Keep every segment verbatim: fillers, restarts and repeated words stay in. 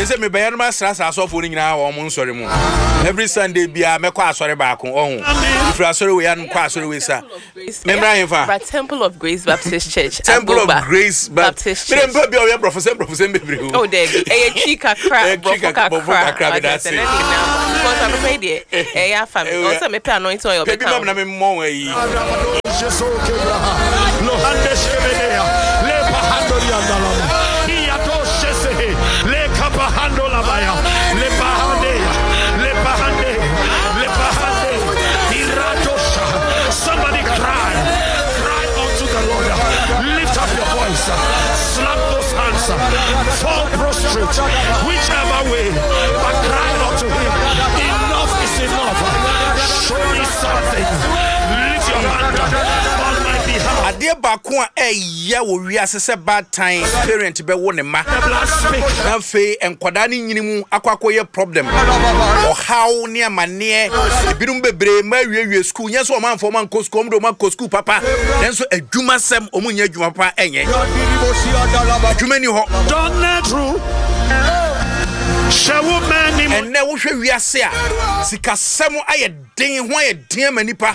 say me be no stress aso for ni nyina wo mo nsori mu every Sunday bia me kwa asori ba ko ohun if asori we an kwa asori we sa memra himfa but Temple of Grace Baptist Church Temple of Grace Baptist Church me be o professor professor bebre oh there eh chika crack bofo crack that's it because I'm afraid eh ya family also me pay anointing oil be come na me mo yi Jesus Kebra lo hande shebedea le pahandori andala iya to shese le kapahando la baya le pahande le pahande le pahande iratosha somebody cry cry unto the Lord lift up your voice slap those hands fall prostrate whichever way but cry unto him enough is enough show me something lift your hand on my behalf ade ba ko a eya wo wiase se bad time parent be wo ne ma na fe enkwada ne nyini mu akwakoye problem o how ne amane ebirum bebre ma wiewie school nya so o man fo man ko school do man ko school papa nenso adwuma sem o munya adwuma papa enye adwuma ni ho don't let through shawo mani enne wo hwe wiase a sikasem aye den ho aye den manipa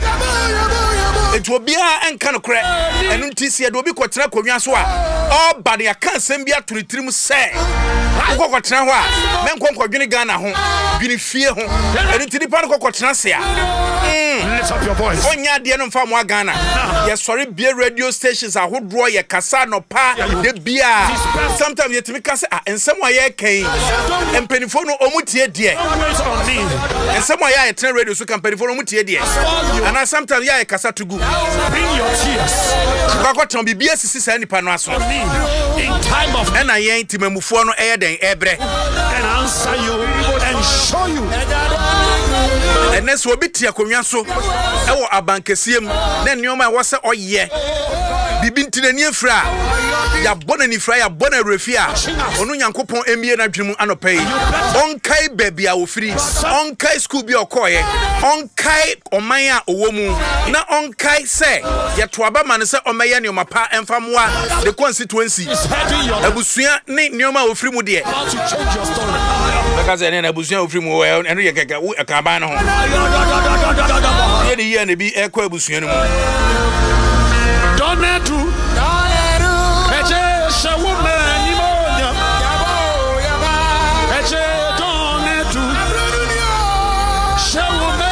etu obia enka no kre enu ntisi de obi kwotena konwa so a o bade ya kan sem bia turitirim se wo kwotena ho a men konko dwene Ghana ho dwene fie ho enu tidipa no kwotena se a lift up your voice onya de no mfa mo Ghana ye sorry bia radio stations ahodro ye kasa no pa de bia sometimes yetimi kasa a ensem aye kan empenifo no omutie de ensem aye aye train radio so kampenifo no omutie de and sometimes ye kasa to go bring your tears kwakoton bibia sisi sa nipa no aso in time of and ayen timamufo no eye den ebre and answer you and show you and next will be tia konwa so e wo abankesiem na nneoma wo se oye bibi ntinani afra ya bona ni fra ya bona refia onu nyankopon emie na dwemu anopai onkai baby a wo free onkai school bi okoye onkai oman a owo mu na onkai se ye to aba man se omeye ne omapa emfamoa the constituency abusua ne nneoma wo free mu de because ene na abusua wo free mu eno ye keka wo akaba na ho ye de ye na bi ekwa abusua no mu don't do eche shawuma ni monya eche don't do shawuma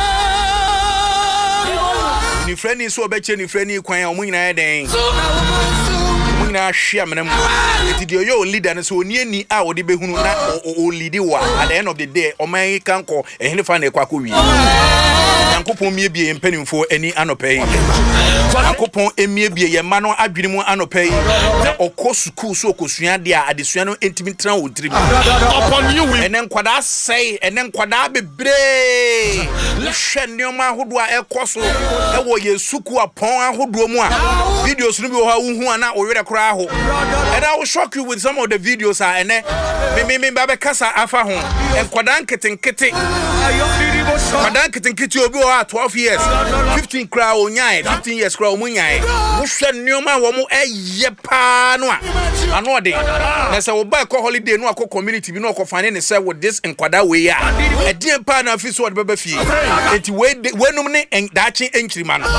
ni friend so obeche ni friend kwan o munyina eden na hwia menam eti de yo leader no so oni ani a wo de behunu na o lead wa at the end of the day o man kan ko ehne fa na ekwa wi yankopon mie bie mpanimfo ani anopai yankopon emie bie ye ma no adwene mu anopai na okosuku so okosua de a adesua no entimi tran wo tirim upon you enen kwada sei enen kwada bebre hwe nneoma ahodo a ekoso e wo yesuku apon ahodo mu a videos no bi wo ha uhu ana o were kra ho and I will shock you with some of the videos are and me me me babe kasa afa ho enkwada nkitenkite kwada nkitenkite obi o twelve years fifteen kra onyae fifteen years kra omunyae wo hwe nneoma wo mu eye pa no a ano de na se wo ba ko holiday no akọ community bi no akọ fane ne se with this enkwada we ya e die pa na fi so de baba fie enti we wenum ne dachi enchirima no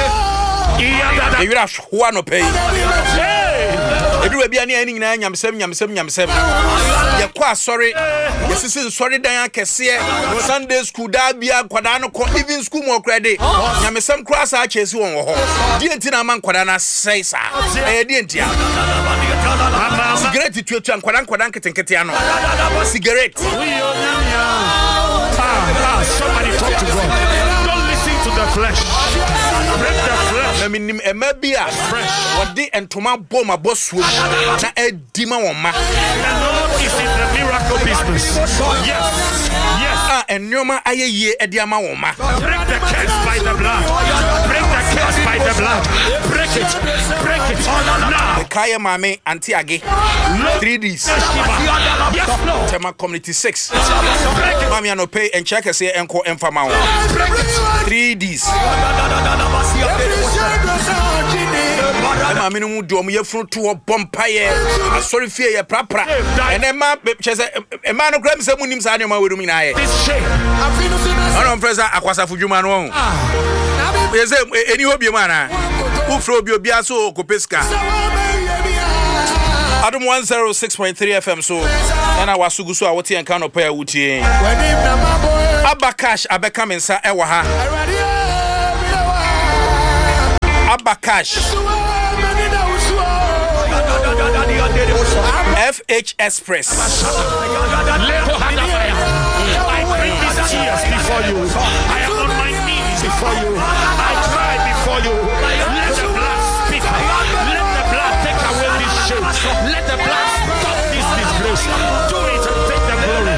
e wira hwa no pay eduru bia ne ani nyina nyamsem nyamsem nyamsem ye kwa sorry ye sisi sorry dan akese Sunday school da bia kwada no ko even school mo krede nyamsem class a chesi won ho die ntina man kwada na sei sa e die ntia cigarette tuatu kwada kwada nketenkete ano cigarette somebody talk to God don't listen to the flesh break the flesh na minim emabia wodi entoma bom abosuo na edima won ma is in the miracle business yes yes ah enoma ayeye edi ama won ma break the curse by the blood break the curse by the blood break it break it now kaya mame anti age three Ds yes no tema community six mami ano pay and check say enko enfama three Ds ma me no mu do mo yefunu to bompaye asori fie ye prapra ene ma chese e ma no gram se munim sa nyoma werum nyina ye ono mpresa akwasa fudwuma no ye se eni hobie ma na ufro obi obi aso kopeska Adam one oh six point three F M so and I was sugu so a wote enka no pa ya wutie Abakash abeka mensa e wa ha Abakash F H Express I bring these tears before you. I am on my knees before you. I cry before you. Let the blood speak. Let the blood take away this shame. Let the blood stop this disgrace. Do it and take the glory.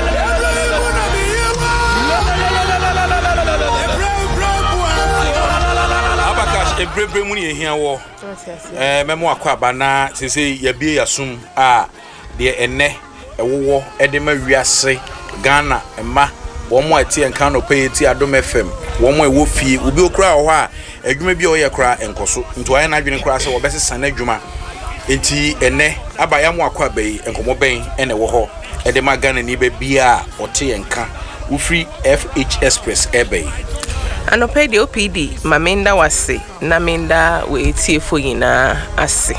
Abakash ebrebe mu ne ehia wo eh memo akwa bana sese yabie yasum a de enne ewowo ede ma wiase Ghana emma wo mo ati enka no pay ti Adom F M wo mo ewo fie obi okura ho a adwuma bi o ye kura enkoso nto aye na adwene kura se wo besesa na adwuma enti enne abaya mo akwa bai enkomo ben ene wo ho ede ma Ghana ni be bia ote enka wo free F H Express ebe Anope de O P D mamenda wase na menda we tiefo yina ase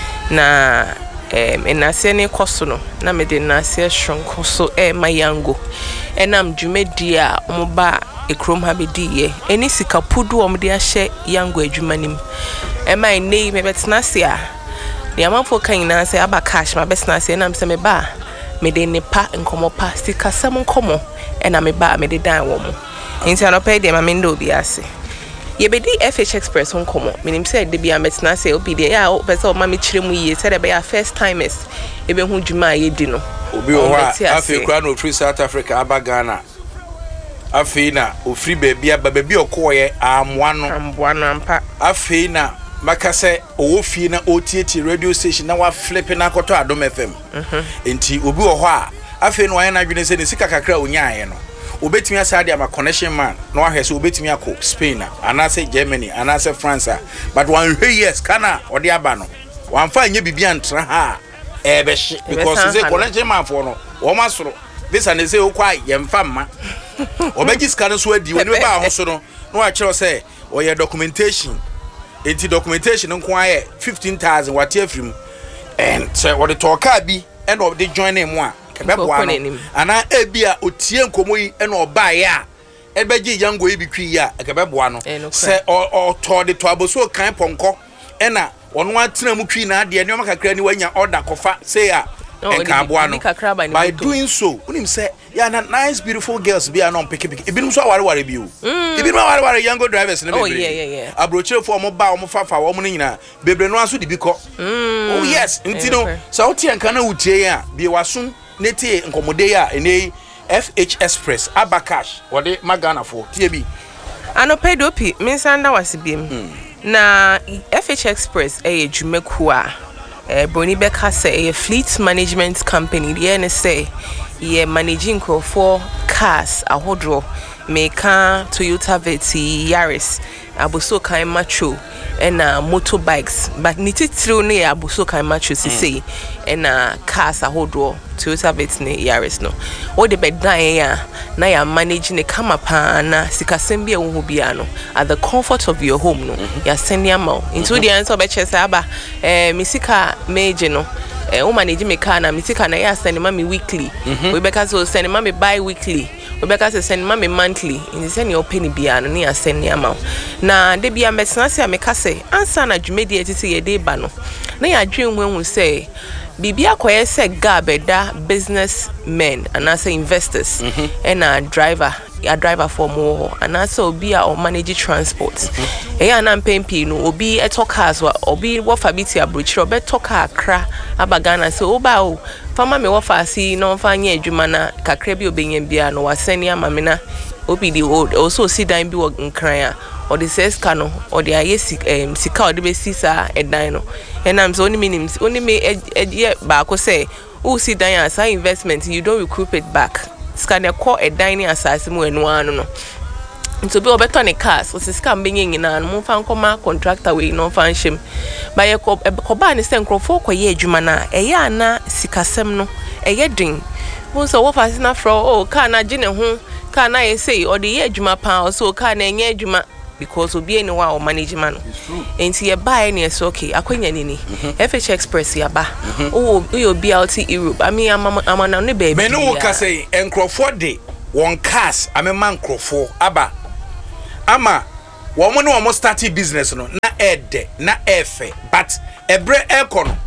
na em enase ne koso no na mede nase shronko so e mayango enam dwumedi a omoba ekrom ha bediye eni sika pudu omde ahye yango adwumanim e mai nei mebetena se a ne amafo kan na se Abakash mabetena se enam se meba mede ne pa nkomo pa sika sam nkomo ena meba mede dan wo mo Inti anope de mamendo obi ase. Ye bedi F H Express nkomo. Minim say de bia metna say obi de ya o pese o ma me kire mu yie say de be ya first timers e be hu dwuma ye di no. Obi o ha afi kura no free South Africa aba Ghana. Afi na o free baby aba baby okoye amwa no. Amwa no ampa. Afi na makase o fie na O T T radio station na wa flip na akoto Adom F M. Mhm. Enti obi o ho a afi no aye na dwene say ne sika kakra onya aye no. Obetimi asade am connection man no ahwese obetimi akọ Spain anase Germany anase France but one years kana odi aba no wan fa anya bibia ntra ha ebe because say connection man for no wo masoro this and say okwa yemfa mma obeji scan so adi woni ba ho so no no a kire say oye documentation enti documentation nko aye fifteen thousand what afrim and say what the talk bi and of the join him one kebeboano ana ebia otie nkomo yi ena oba ya ebeji yango yi bitwi ya kebeboano se o to de to aboso kan ponko ena ono atena mu twi na ade ne o makakra ni wanya order kofa say ya enkaboano by doing so unim say ya na nice beautiful girls be anon pick pick ebinum so aware ware bi o ebinum aware ware yango drivers ne bebre oh yeah yeah yeah abrochire fo mo ba mo fafa wo mo nyina bebre no aso de bi ko oh yes ntino so otie enka na utie ya bi wasun neti nkomode ya ene F H Express Abakash wode magana fo tie bi Anope do pi minsanda wasibiem hmm. Na F H Express e dwumaku a eh boni beka say a fleet management company the N S A ye managing for cars ahodro meka Toyota Veti Yaris abuso kan macho and uh, motorbikes but nititru ne abuso kan macho si say and uh, cars ahodro Toyota Veti ne Yaris no o de bedan ya na ya managing e kama pa na sikasem bia wo ho bia no at the comfort of your home no mm-hmm. Ya send ya ma into the answer be chese aba eh misika meje no eh o manage me car na misika na ya send ma me weekly mm-hmm. We beka so send ma me bi weekly we beka so send ma me monthly in send your penny bia no ya send ya ma na de bia metena se ameka se ansa na dwumedi etiti ye de ba no na ya dwen hu say bibia koye se gabeda businessmen and as investors mm-hmm. And a driver a driver for more and also be a manage transport mm-hmm. E ya na mpempi no obi eto cars wa obi wo fa biti abrochire obi to car kra abagana so oba o fama me wo fa si no fa nya adwuma na kakra bi obenya bia no wasani amamena obi di also si dan bi wo nkran a or the says cano or the ayesi um sika or the besisa edan no enam so only minim only me e ba ko say who see dan as investment you don't recoup it back scan e call edan ni asase mu enu anu no nti obi obeto ne cars o sika mbenye nyina no mfa nkoma contractor we no fa nhim ba ye ko ko ba ne se nkrofo ko ye adwuma na eye ana sikasem no eye din won so wo fa sina fro o ka na gine ho ka na ye sei o de ye adwuma pa so ka na enye adwuma because obi eni wa o management no enti ye buy na so okay akwanya nini F H Express ya ba o o obi out Europe I mean ama na ne baby me no wo ka sei nkrofo de won cars amema nkrofo aba ama wo mo no wo start business no na ede na efe but ebre ekon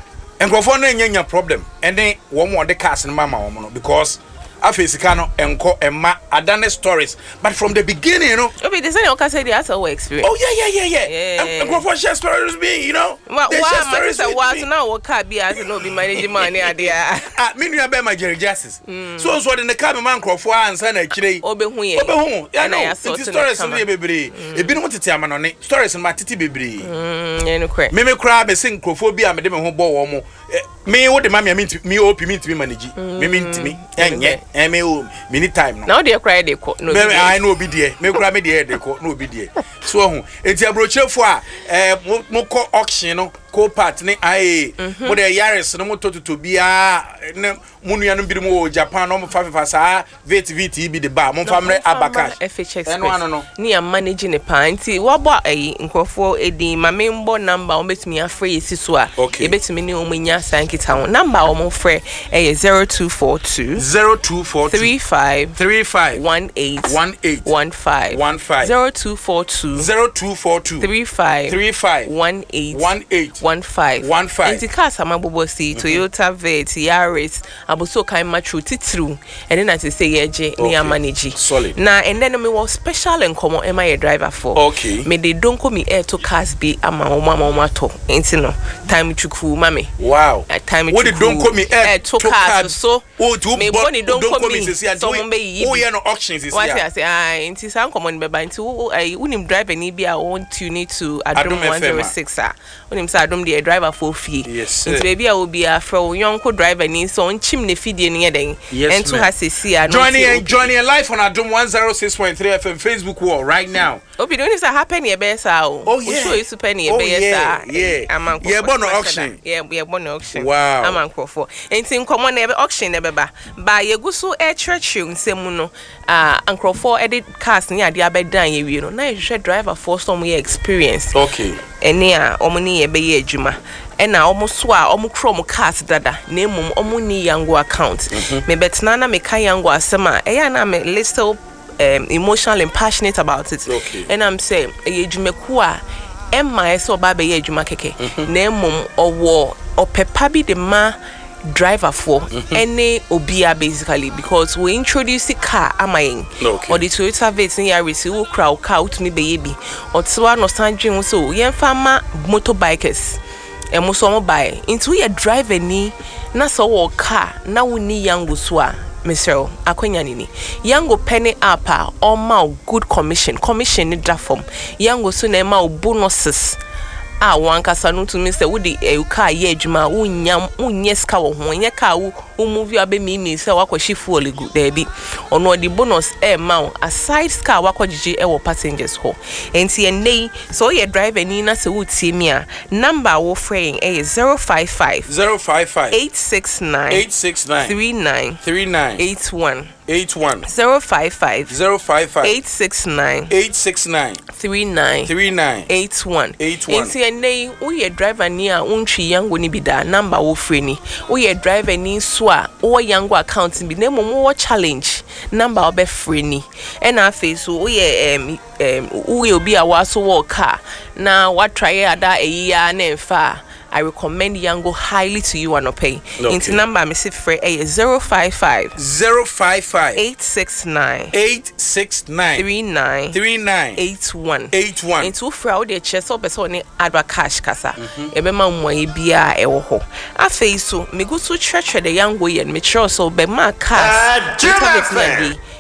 nkrofo no nyanya problem ene wo mo de cars no mama wo no because afesika no enko emma adane stories but from the beginning you know obi they say you can say that's our experience oh yeah yeah yeah yeah nkrofo share stories with me you know what what say what now what car be as no be managing money ade ah me nua be my Jerry Justice so so the car me man nkrofo ansa na kire obehu ye obehu ya no it stories no bebre ebi no tete amano ne stories ma tete bebre mm ye no kre me me kra be sing nkrofo bi am de me ho bo wo mo me wo de ma me me opi me ntimi manage me me ntimi enye eme o many time no now they cry they ko no me I no obi de me kura me de de ko no obi de so hu enti abrochefo a eh mo ko auction no ko part ne ai mo de Yaris no mo tototo bia ne munua no biri mo Japan no mo fa fa sa V T V T bi de ba mo famre Abakash F H Express ni am managing the panty wo bo ai nkofo edin ma me mbo number o betimi afre yesi so a e betimi ni o munya sankita ho number o mo frɛ eh zero two four two zero two four two three five three five one eight one eight one five one five zero two four two zero two four two three five three five one eight one eight one five one five enti cars amabobo si Toyota Vet Yaris aboso kan matru titru ene na te say yeje ni ya manage solid na and then me was special and common am I driver for okay me they don't come me air to cars be ama o mama o mato enti no time chuku mame wow time what they don't come me air to cars so oh to me boni don't come me so mo be oh yeah no auctions is what I say ah enti san common be ba enti unim driver ni bia want you need to adom one oh six ah unim say adom the driver for fee enti baby a obi a fro yonko driver ni so nchim ne fidie ni yeden ento ha sesi a joining joining live on Adom one oh six point three F M Facebook wall right now obi don't is a happen e be sa o oh yeah so is super e be sa yeah yeah bon auction yeah yeah bon auction wow amankofo enti nkomo na e be auction e be ba ba yeguso e church nsemu no ah ankrofo edit cars ni ade abedan ye wie no na ehwe driver for some experience okay ene a omuni ye be ye adwuma ena omo so a omo kro omo cars dada na emum omo ni yango account me betna na me kan yango asema e ya na me little um, emotional and passionate about it okay. And I'm saying e adwumaku a emma e so ba be ye adwuma keke na emum owo opepa bi de ma driver for any obia basically because we introduce the car amayin okay. or the Toyota Vet ni Yaris wo kra wo car utumi be bi otwa no sanjin so yen fama motorbikers e mo so mo buy into your driver ni na so wo car na wo ni yango so a Mister akwanya nini yango penny up a or ma good commission commission ni draft form yango so na ma bonuses ah wan kasa no to me say wo di e car ye adwuma wo nya wo nye ska wo ho nye car wo move abe mi mi say wakwashi fuel gu there bi ono di bonus e ma aside ska wakwagije e wo passengers ho enti enei so ye driver ni na se wo tie mi a number wo frame e zero five five zero five five eight six nine eight six nine three nine three nine eight one eight one zero five five zero five five eight six nine eight six nine three nine three nine eight one eight one enti enei wo ye driver ni a untwi yango ni bi da number wo frame ni wo ye driver ni so a wo yango account bi na mom wo challenge number obe free ni and afi so wo ye em em wo ye obi a waso wo car na wa try ada eya na emfa I recommend Yango highly to you and pay. Okay. Into number me say free a zero five five zero five five eight six nine eight six nine three nine three nine eight one eight one. Into free out the chest up person ni adwa cash kasa. Ebe ma mo e bia e wo ho. Afei so me go to church the Yango yen me sure so be ma cars.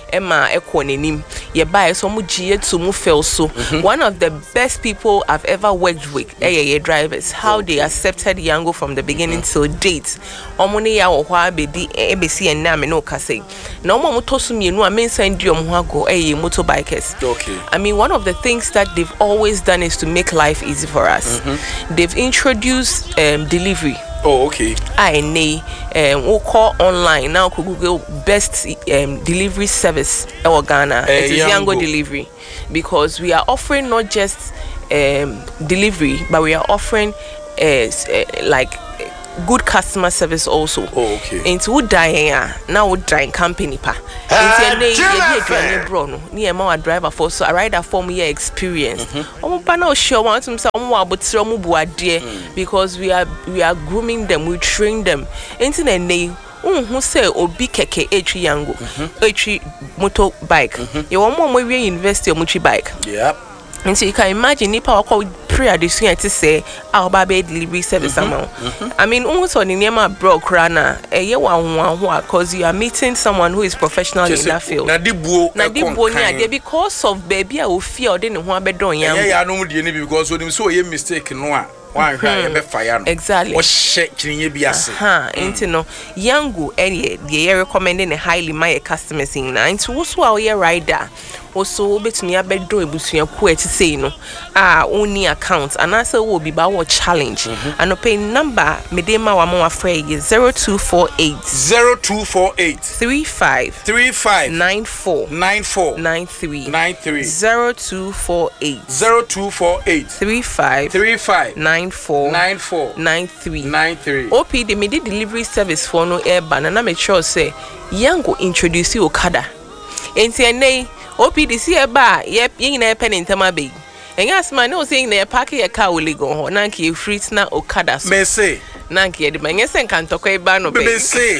Emma Ekonenim, ye buy some G to move fell so. One of the best people I've ever worked with, eh, drivers, how they accepted Yango from the beginning till date. Omoni ya ohwa be di A B C and Nam no kase. No more motosumi no I mean send you go eh motorbikers. Okay. I mean one of the things that they've always done is to make life easy for us. Mm-hmm. They've introduced um, delivery. Oh, okay. I know. Um, we'll call online now. Could Google best um, delivery service in Ghana. Uh, it is Yango. Yango Delivery, because we are offering not just um, delivery, but we are offering uh, uh, like good customer service also. Oh, okay. Into would die now would die company pa. Into ne ye bro no. Ni ema wa driver for so a rider for me experience. Omo pa na show want to say omo abotire omo bu ade because we are we are grooming them, we train them. Into ne ne unhu say obi keke etwi Yango. Etwi motorbike. You want more we university omo bike. Yep. And so you can imagine if I call prayer this year to say our baby delivery service mm-hmm, amount. Mm-hmm. I mean, also in Nema broke rana, a year one because you are meeting someone who is professional just in that field. Nadibu, Nadibu, yeah, because of baby, I will fear didn't want to be done. Yeah, yeah, I know the enemy because when you saw a mistake in one. One hmm. fire exactly. What shit can you be as? Huh, ain't no Yango any the recommending a highly my customers in nine to also our year rider. Also, bet me a bed do a quit to say no. Ah, only account and answer will be our challenge. And a pay number Medema Wamo afraid is zero two four eight zero two four eight three five three five nine four nine four nine three nine three zero two four eight zero two four eight three five three five nine four nine four nine three nine three. O P the midi delivery service for no air ban and I make sure say Yango introduce you Okada. Enti ene O P D C eba yep yin na pen in Tamabe. And yes man no saying na park your car will go ho nanki you free na Okada so. Me say nanki de man yes kan toko eba no be. Me say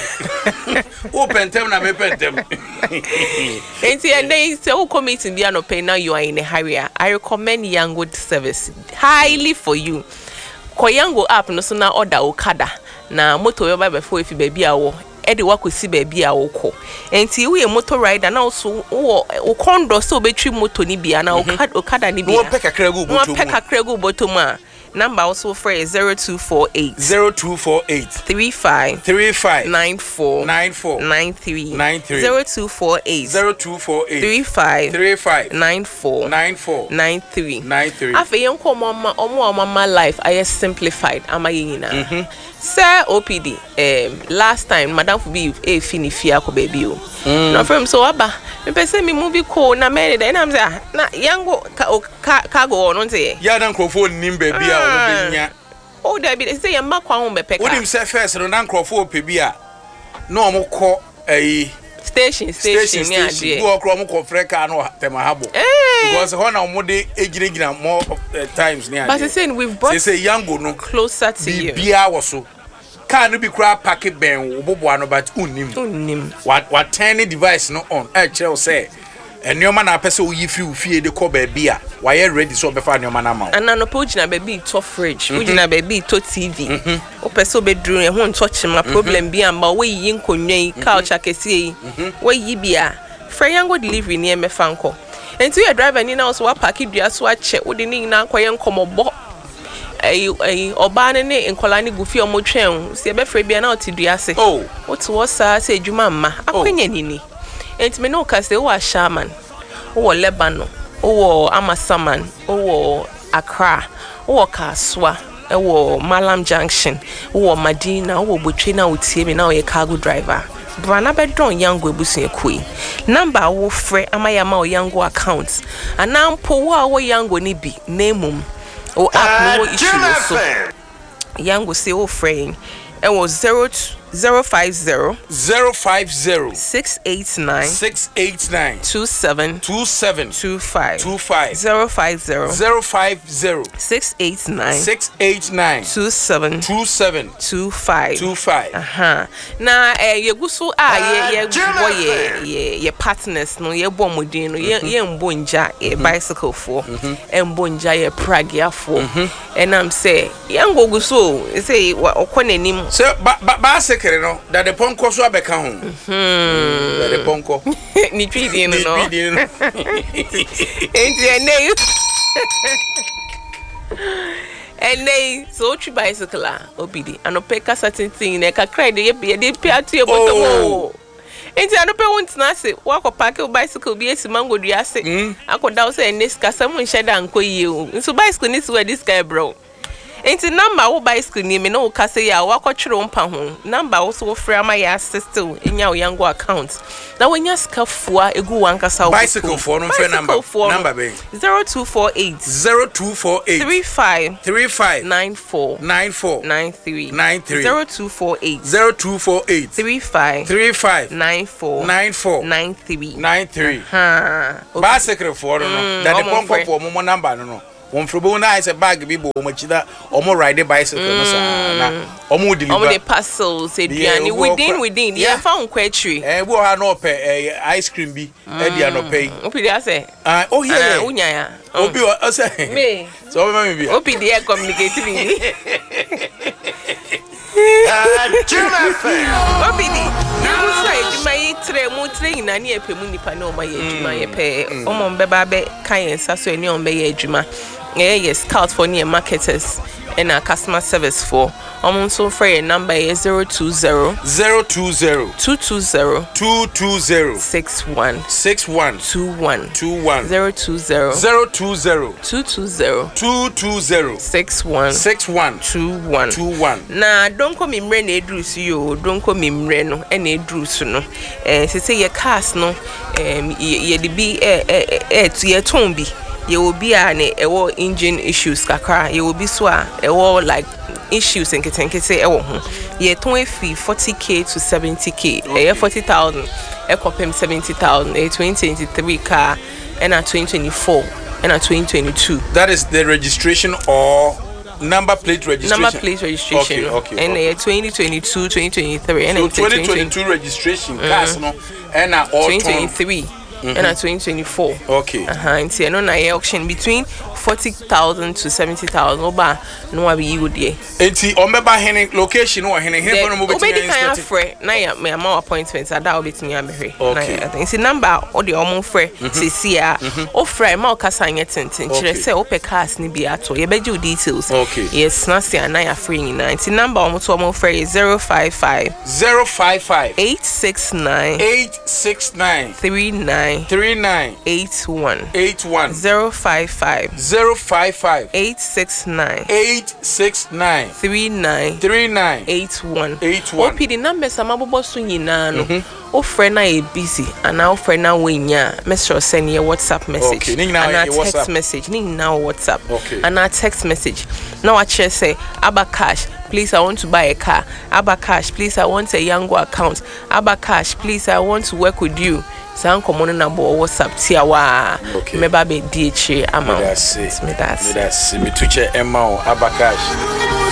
open tem na me pen tem. Enti ene say o committee bi no pay now you are in a hurry. I recommend Yango service highly for you. Ko Yango app no so na order Okada na motor yo ba before if baby awo e de wakosi baby awo ko enti we motor rider na also wo kondo so betwi motor ni bia na Okada ni bia wo peka kragu boto wo peka kragu boto ma number also for is zero two four eight zero two four eight three five three five nine four nine four nine three nine three zero two four eight zero two four eight three five three five nine four nine four nine three nine three. Afa yen ko mama omo mama life I simplified ama yina. Sir O P D um last time madam for be e fini fia ko baby o. Na from so aba me pese me movie ko na me dey na am say na Yango cargo no say. Ya dan crofo nim baby a o benya. O da bi say yamba kwa ho be peka. Wodim say first no dan crofo pebi a no omo ko eh station station ni ade. Go okro omo ko freka no tema habo. Because when omo dey ejirigina more uh, times ni ade. But saying we've brought say Yango no closer to you. Bia wo so. Car no be cra pack ben obobo no but unnim. Unnim. What what turn device no on. E kire say enoma na pese wo yi free fie de ko ba bia. Why ready so be fa enoma na ma. And na po gina baby to fridge. Wo gina baby to T V. O pese bedroom e ho touch ma problem bi amba we yi nkonwan couch akese yi. We yi bia. Free Yango delivery ni e me fa nko. Enti your driver ni na so wa park dua so a che wo de ni na kwaye nkomobo. Ay ay oba ne ne nkola ne gufi omo twen se be free bia na oti dua se. Oh. What was sa se adwuma ma akwanya nini. Enti me no ka se wo Shaman. Wo Lebanon. Wo Amasaman. Wo Accra. Wo Kaswa. Wo Malam Junction. Wo Madina. Wo Botwe na utie me na wo cargo driver. Brana bedron Yango ebusun ekui. Number wo frɛ amayama o Yango account. Anampo wo a wo Yango ni bi name o app no wo issue so. Yango say wo frɛ e wo zero zero five zero zero five zero six eight nine six eight nine two seven two seven two five two five zero five zero zero five zero six eight nine six eight nine two seven two seven two five two five. Aha. Na eh yegusu a ye ye boy ye ye partners no ye bom modin no ye ye mbonja e bicycle for e mbonja ye pragia for and am say Yango guso say okonanim so ba ba bicycle no that the ponko so abeka ho hmm that the ponko ni twidi no no ni twidi no enti ene ene so twi bicycle a obidi anope certain thing na kakra de ye de pia to e botomo enti anope wontina se wako park o bicycle bi esi mango dua se akoda wo se ene skasa mu nhye da nko yie o nso bicycle ni se we this guy bro. Enti number wo bicycle ni me no ka say ya wakotwere mpa ho number wo so wo frɛ ama ya system enya wo yango account na wonya skafua egu wankasa wo bicycle for no frɛ number number be zero two four eight zero two four eight three five three five nine four nine four nine three nine three zero two four eight zero two four eight three five three five nine four nine four nine three nine three ha bicycle for no that the pompo for mo number no no one frobo na is a bag bibo o machida o mo ride bicycle no sa na o mo deliver o mo the parcels eduane within within yeah fa on kwatri eh bo ha no pe ice cream bi e dia no pe o pidi ase ah oh yeah unya ya obi o say me so o me bi o pidi e communicate bi ah jumafe o pidi you say ejuma yi tre mu tre ina ni epe mu nipa na o ma ye ejuma ye pe o mo mbeba be kan yensa so eni o be ye ejuma yeah yes scout for near marketers and our customer service for also for a number is zero two zero zero two zero two two zero two two zero six one six one two one two one zero two zero zero two zero two two zero two two zero six one six one two one two one. Na don't come mimre na edrusu yo don't come mimre no e na edrusu no eh se say your cars no em ye de bi eh eh eh to ye ton bi you will be an ewo engine issues kakra you will be so a ewo like issues and ketenke say ewo ho ye ton fee forty k to seventy k e forty thousand e kopem seventy thousand e twenty twenty-three car and a twenty twenty-four and a twenty twenty-two. That is the registration or number plate registration. Number plate registration. Okay, okay. And okay. uh, twenty twenty-two, twenty twenty-three, and so twenty twenty-two registration cars no and a all twenty twenty-three. Mm-hmm. And at twenty twenty-four. Okay. Uh-huh. And see, I know na auction between forty thousand to seventy thousand. Oba no abi you dey. Enti omeba hene location or hene hene for no mo betimi inspect. Obedi kan afre na ya me ama appointment ada obetimi amehwe. Okay. I think see number o de omo frɛ sesi a o frɛ ma o kasa anye tenten kire say o pe cars ni bi ato. Ye beji o details. Okay. Yes, na see na ya frɛ nyina. Enti number omo to omo frɛ is zero five five zero five five eight six nine eight six nine three nine three nine eight one eight one zero five five zero five five eight six nine eight six nine three nine three nine eight one eight one. O P D numbers amabobo so nyina no o frɛ na e busy ana o frɛ na wenya message send your WhatsApp message okay, ana text WhatsApp message ni na WhatsApp okay. ana text message na wa share say Abba Cash please I want to buy a car. Abba Cash please I want a Yango account. Abba Cash please I want to work with you. San komono na bo WhatsApp tiawa meba be D H ama me that's me that's me that's me tuche Emma Abba Cash